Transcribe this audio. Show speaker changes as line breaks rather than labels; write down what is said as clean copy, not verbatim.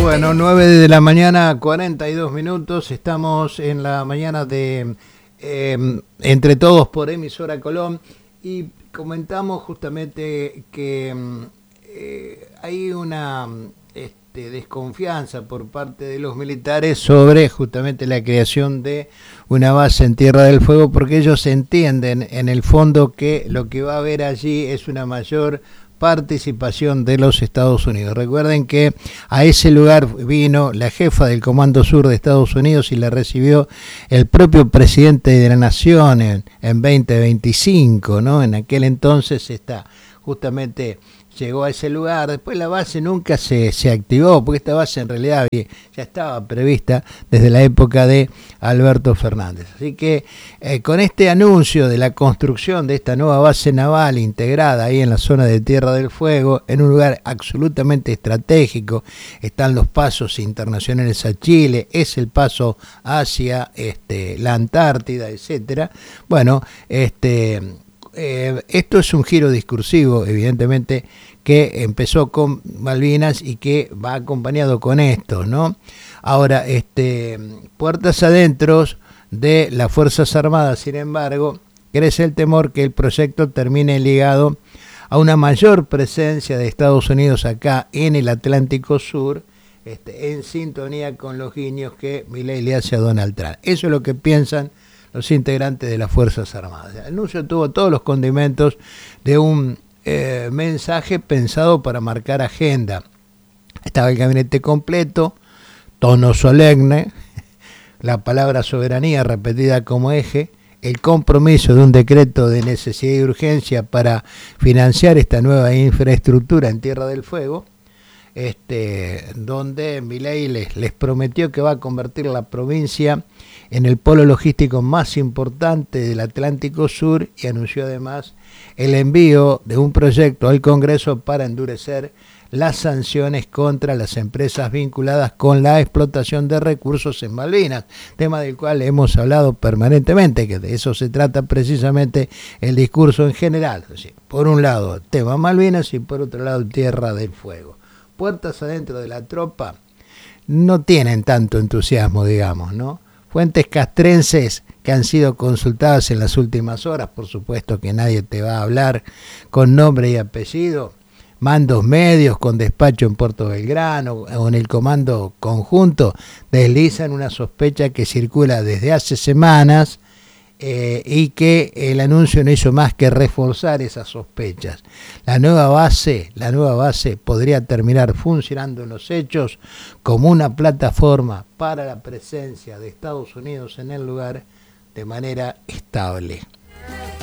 Bueno, 9 de la mañana, 42 minutos. Estamos en la mañana de Entre Todos por Emisora Colón y comentamos justamente que hay una desconfianza por parte de los militares sobre justamente la creación de una base en Tierra del Fuego, porque ellos entienden en el fondo que lo que va a haber allí es una mayor participación de los Estados Unidos. Recuerden que a ese lugar vino la jefa del Comando Sur de Estados Unidos y la recibió el propio presidente de la Nación en 2025, ¿no? En aquel entonces justamente llegó a ese lugar. Después la base nunca se activó, porque esta base en realidad ya estaba prevista desde la época de Alberto Fernández. Así que con este anuncio de la construcción de esta nueva base naval integrada ahí en la zona de Tierra del Fuego, en un lugar absolutamente estratégico, están los pasos internacionales a Chile, es el paso hacia la Antártida, etcétera. Bueno, esto es un giro discursivo, evidentemente, que empezó con Malvinas y que va acompañado con esto, ¿no? Ahora, puertas adentro de las Fuerzas Armadas, sin embargo, crece el temor que el proyecto termine ligado a una mayor presencia de Estados Unidos acá en el Atlántico Sur, en sintonía con los guiños que Milei le hace a Donald Trump. Eso es lo que piensan los integrantes de las Fuerzas Armadas. El anuncio tuvo todos los condimentos de un mensaje pensado para marcar agenda. Estaba el gabinete completo, tono solemne, la palabra soberanía repetida como eje, el compromiso de un decreto de necesidad y urgencia para financiar esta nueva infraestructura en Tierra del Fuego, donde Milei les prometió que va a convertir la provincia en el polo logístico más importante del Atlántico Sur, y anunció además el envío de un proyecto al Congreso para endurecer las sanciones contra las empresas vinculadas con la explotación de recursos en Malvinas, tema del cual hemos hablado permanentemente, que de eso se trata precisamente el discurso en general. Es decir, por un lado, tema Malvinas, y por otro lado, Tierra del Fuego. Puertas adentro de la tropa no tienen tanto entusiasmo, digamos, ¿no? Fuentes castrenses que han sido consultadas en las últimas horas, por supuesto que nadie te va a hablar con nombre y apellido, mandos medios con despacho en Puerto Belgrano o en el Comando Conjunto, deslizan una sospecha que circula desde hace semanas, y que el anuncio no hizo más que reforzar esas sospechas. La nueva base podría terminar funcionando en los hechos como una plataforma para la presencia de Estados Unidos en el lugar de manera estable.